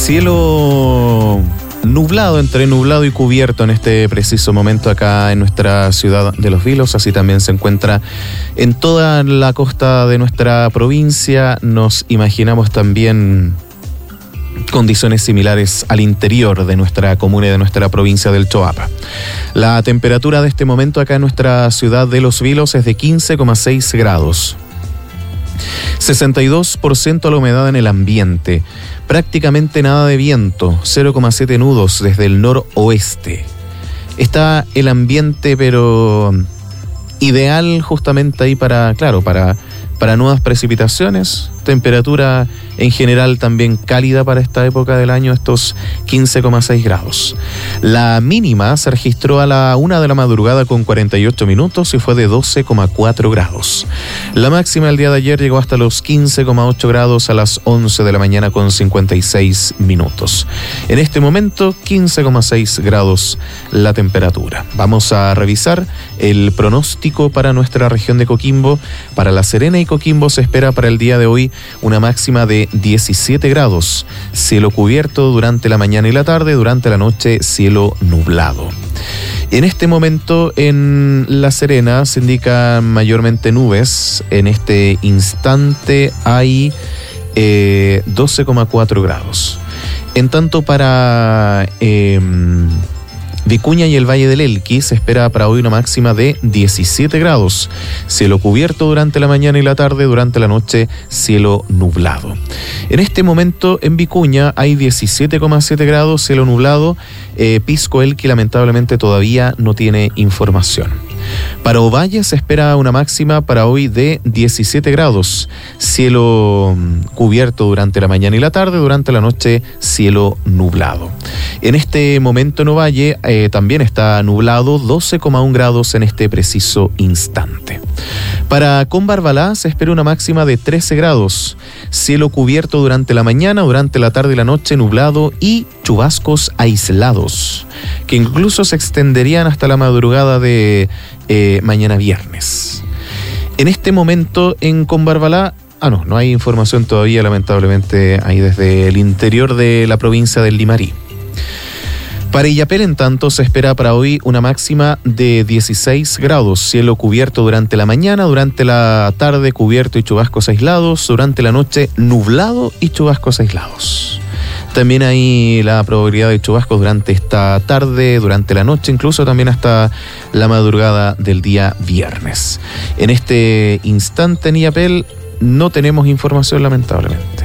Cielo nublado, entre nublado y cubierto en este preciso momento acá en nuestra ciudad de Los Vilos. Así también se encuentra en toda la costa de nuestra provincia. Nos imaginamos también condiciones similares al interior de nuestra comuna y de nuestra provincia del Choapa. La temperatura de este momento acá en nuestra ciudad de Los Vilos es de 15,6 grados. 62% la humedad en el ambiente. Prácticamente nada de viento, 0,7 nudos desde el noroeste. Está el ambiente, pero ideal justamente ahí para nuevas precipitaciones. Temperatura en general también cálida para esta época del año, estos 15,6 grados. La mínima se registró a la 1 de la madrugada con 48 minutos y fue de 12,4 grados. La máxima el día de ayer llegó hasta los 15,8 grados a las 11 de la mañana con 56 minutos. En este momento, 15,6 grados la temperatura. Vamos a revisar el pronóstico para nuestra región de Coquimbo. Para La Serena y Coquimbo se espera para el día de hoy una máxima de 17 grados, cielo cubierto durante la mañana y la tarde, durante la noche cielo nublado. En este momento en La Serena se indican mayormente nubes, en este instante hay 12,4 grados. En tanto para Vicuña y el Valle del Elqui se espera para hoy una máxima de 17 grados. Cielo cubierto durante la mañana y la tarde, durante la noche cielo nublado. En este momento en Vicuña hay 17,7 grados, cielo nublado. Pisco Elqui lamentablemente todavía no tiene información. Para Ovalle se espera una máxima para hoy de 17 grados. Cielo cubierto durante la mañana y la tarde, durante la noche cielo nublado. En este momento en Ovalle también está nublado, 12,1 grados en este preciso instante. Para Combarbalá se espera una máxima de 13 grados. Cielo cubierto durante la mañana, durante la tarde y la noche nublado y chubascos aislados, que incluso se extenderían hasta la madrugada de mañana viernes. En este momento en Combarbalá, no hay información todavía lamentablemente ahí desde el interior de la provincia del Limarí. Para Illapel, en tanto, se espera para hoy una máxima de 16 grados, cielo cubierto durante la mañana, durante la tarde cubierto y chubascos aislados, durante la noche nublado y chubascos aislados. También hay la probabilidad de chubascos durante esta tarde, durante la noche, incluso también hasta la madrugada del día viernes. En este instante en Illapel no tenemos información lamentablemente.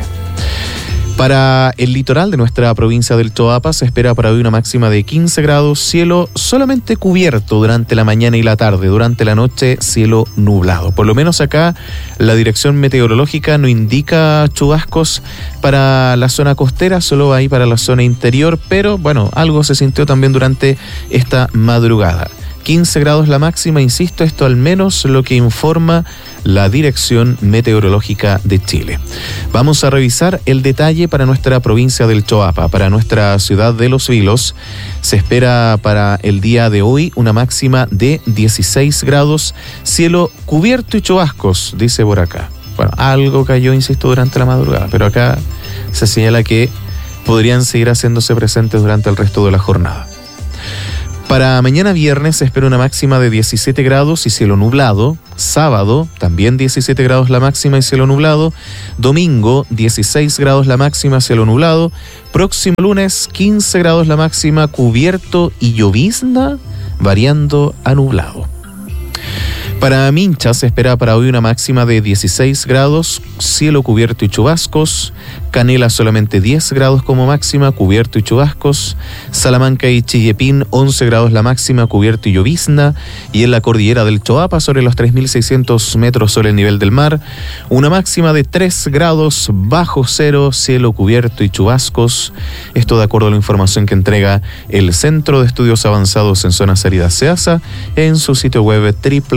Para el litoral de nuestra provincia del Choapa se espera para hoy una máxima de 15 grados, cielo solamente cubierto durante la mañana y la tarde, durante la noche cielo nublado. Por lo menos acá la dirección meteorológica no indica chubascos para la zona costera, solo ahí para la zona interior, pero bueno, algo se sintió también durante esta madrugada. 15 grados la máxima, insisto, esto al menos lo que informa la Dirección Meteorológica de Chile. Vamos a revisar el detalle para nuestra provincia del Choapa. Para nuestra ciudad de Los Vilos se espera para el día de hoy una máxima de 16 grados, cielo cubierto y chubascos, dice por acá. Bueno, algo cayó, insisto, durante la madrugada, pero acá se señala que podrían seguir haciéndose presentes durante el resto de la jornada. Para mañana viernes se espera una máxima de 17 grados y cielo nublado. Sábado, también 17 grados la máxima y cielo nublado. Domingo, 16 grados la máxima, cielo nublado. Próximo lunes, 15 grados la máxima, cubierto y llovizna, variando a nublado. Para Mincha se espera para hoy una máxima de 16 grados, cielo cubierto y chubascos. Canela solamente 10 grados como máxima, cubierto y chubascos. Salamanca y Chillepín 11 grados la máxima, cubierto y llovizna. Y en la cordillera del Choapa, sobre los 3.600 metros sobre el nivel del mar, una máxima de 3 grados bajo cero, cielo cubierto y chubascos. Esto de acuerdo a la información que entrega el Centro de Estudios Avanzados en Zonas Áridas SEASA en su sitio web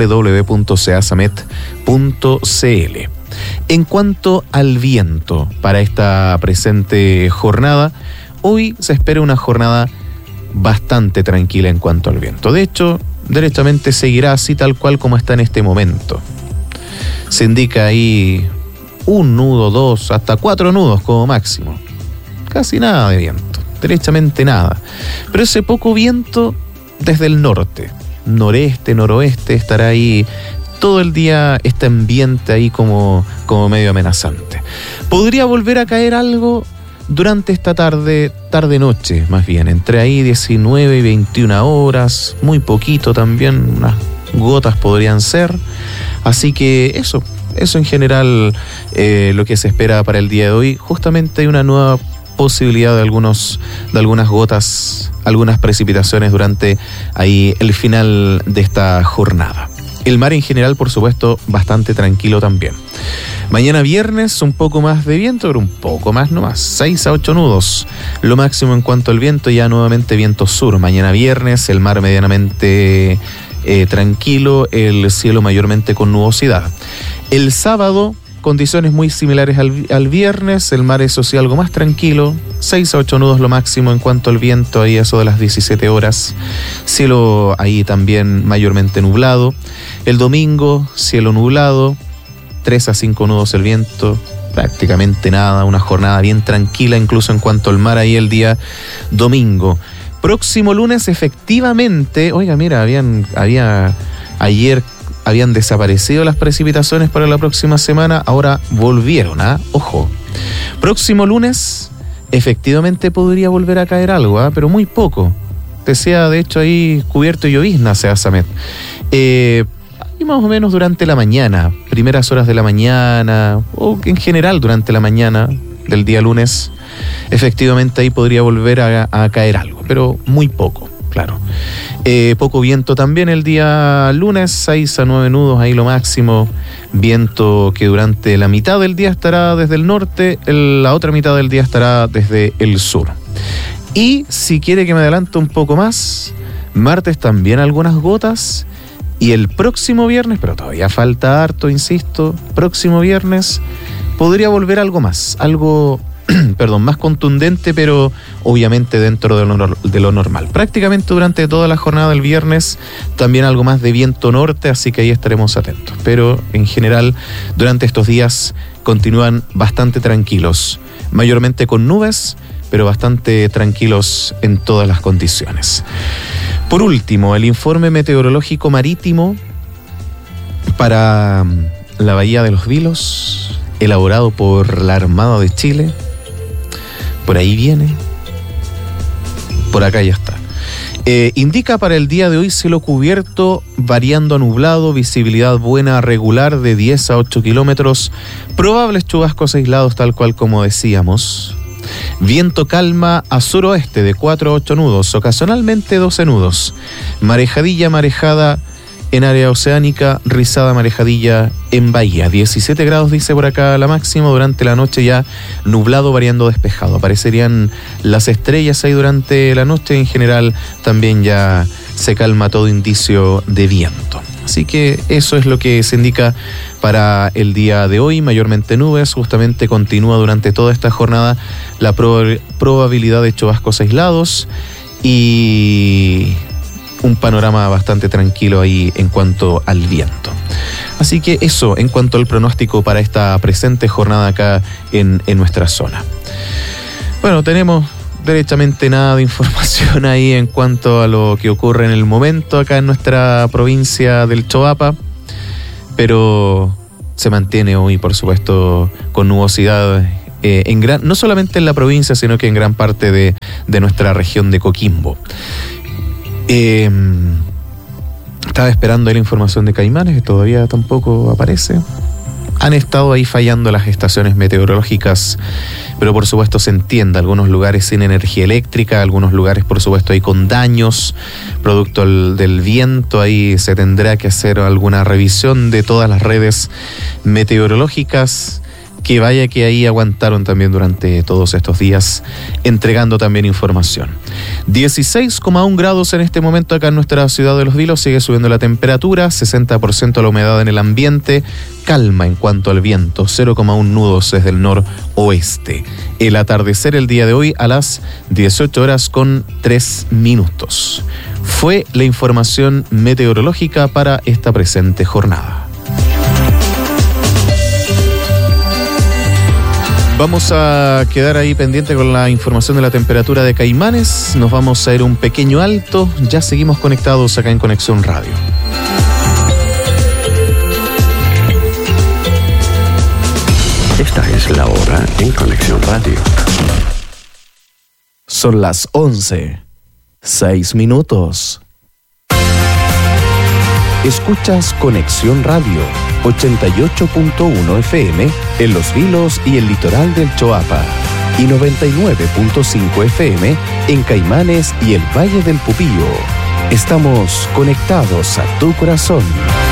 www.ceasamet.cl. En cuanto al viento para esta presente jornada, hoy se espera una jornada bastante tranquila en cuanto al viento. De hecho, derechamente seguirá así tal cual como está en este momento. Se indica ahí un nudo, 2, hasta 4 nudos como máximo. casi nada de viento, derechamente nada. Pero ese poco viento desde el norte, noreste, noroeste, estará ahí todo el día este ambiente ahí como medio amenazante. Podría volver a caer algo durante esta tarde-noche, más bien, entre ahí 19 y 21 horas, muy poquito también, unas gotas podrían ser. Así que eso en general lo que se espera para el día de hoy. Justamente hay una nueva posibilidad de algunas gotas, algunas precipitaciones durante ahí el final de esta jornada. El mar en general, por supuesto, bastante tranquilo también. Mañana viernes un poco más de viento, pero un poco más nomás, 6 a 8 nudos. Lo máximo en cuanto al viento, ya nuevamente viento sur. Mañana viernes el mar medianamente tranquilo, el cielo mayormente con nubosidad. El sábado, condiciones muy similares al viernes, el mar eso sí algo más tranquilo, 6 a 8 nudos lo máximo en cuanto al viento, ahí eso de las 17 horas, cielo ahí también mayormente nublado. El domingo, cielo nublado, 3 a 5 nudos el viento, prácticamente nada, una jornada bien tranquila incluso en cuanto al mar ahí el día domingo. Próximo lunes efectivamente, oiga mira, ayer habían desaparecido las precipitaciones para la próxima semana, ahora volvieron, ojo. Próximo lunes, efectivamente podría volver a caer algo, pero muy poco. Decía, de hecho, ahí cubierto y llovizna, Samet. Y más o menos durante la mañana, primeras horas de la mañana, o en general durante la mañana del día lunes, efectivamente ahí podría volver a caer algo, pero muy poco. Claro. Poco viento también el día lunes, 6 a 9 nudos, ahí lo máximo. Viento que durante la mitad del día estará desde el norte, la otra mitad del día estará desde el sur. Y si quiere que me adelante un poco más, martes también algunas gotas. Y el próximo viernes, pero todavía falta harto, insisto, próximo viernes podría volver algo más, más contundente, pero obviamente dentro de lo normal. Prácticamente durante toda la jornada del viernes también algo más de viento norte, así que ahí estaremos atentos. Pero en general, durante estos días continúan bastante tranquilos, mayormente con nubes, pero bastante tranquilos en todas las condiciones. Por último, el informe meteorológico marítimo para la Bahía de los Vilos, elaborado por la Armada de Chile. Por ahí viene. Por acá ya está. Indica para el día de hoy cielo cubierto, variando a nublado, visibilidad buena a regular de 10 a 8 kilómetros, probables chubascos aislados tal cual como decíamos. Viento calma a suroeste de 4 a 8 nudos, ocasionalmente 12 nudos. Marejadilla, marejada en área oceánica, rizada, marejadilla en bahía. 17 grados dice por acá la máxima, durante la noche ya nublado variando despejado. Aparecerían las estrellas ahí durante la noche, en general también ya se calma todo indicio de viento. Así que eso es lo que se indica para el día de hoy, mayormente nubes, justamente continúa durante toda esta jornada la probabilidad de chubascos aislados y un panorama bastante tranquilo ahí en cuanto al viento. Así que eso en cuanto al pronóstico para esta presente jornada acá en nuestra zona. Bueno, tenemos derechamente nada de información ahí en cuanto a lo que ocurre en el momento acá en nuestra provincia del Choapa, pero se mantiene hoy, por supuesto, con nubosidad no solamente en la provincia, sino que en gran parte de nuestra región de Coquimbo. Estaba esperando ahí la información de Caimanes, que todavía tampoco aparece. Han estado ahí fallando las estaciones meteorológicas, pero por supuesto se entiende, algunos lugares sin energía eléctrica, algunos lugares por supuesto ahí con daños, producto del viento, ahí se tendrá que hacer alguna revisión de todas las redes meteorológicas, que vaya que ahí aguantaron también durante todos estos días, entregando también información. 16,1 grados en este momento acá en nuestra ciudad de Los Vilos, sigue subiendo la temperatura, 60% la humedad en el ambiente, calma en cuanto al viento, 0,1 nudos desde el noroeste. El atardecer el día de hoy a las 18 horas con 3 minutos. Fue la información meteorológica para esta presente jornada. Vamos a quedar ahí pendiente con la información de la temperatura de Caimanes. Nos vamos a ir un pequeño alto. Ya seguimos conectados acá en Conexión Radio. Esta es la hora en Conexión Radio. Son las 11:06. Escuchas Conexión Radio, 88.1 FM en Los Vilos y el litoral del Choapa, y 99.5 FM en Caimanes y el Valle del Pupío. Estamos conectados a tu corazón.